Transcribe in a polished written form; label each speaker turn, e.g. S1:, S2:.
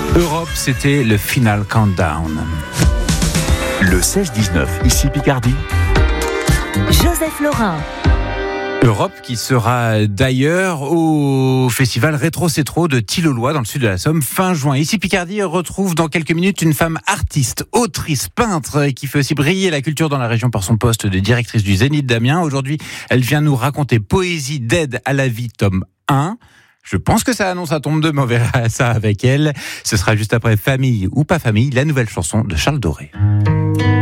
S1: Europe, c'était le Final Countdown.
S2: Le 16-19, ici Picardie.
S3: Joseph Laurin.
S1: Europe qui sera d'ailleurs au festival Rétro-C'est-Trop de Tilloloy dans le sud de la Somme fin juin. Ici Picardie retrouve dans quelques minutes une femme artiste, autrice, peintre qui fait aussi briller la culture dans la région par son poste de directrice du Zénith d'Amiens. Aujourd'hui, elle vient nous raconter Poésie d'aide à la vie tome 1. Je pense que ça annonce un tome 2, mais on verra ça avec elle. Ce sera juste après Famille ou pas famille, la nouvelle chanson de Charles Doré.